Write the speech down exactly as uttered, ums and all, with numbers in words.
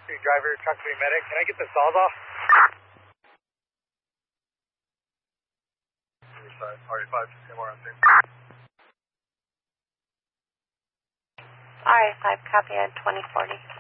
three driver, truck three medic. Can I get the saws off? Riverside, R A five, M R on scene. R A five, copy at twenty forty.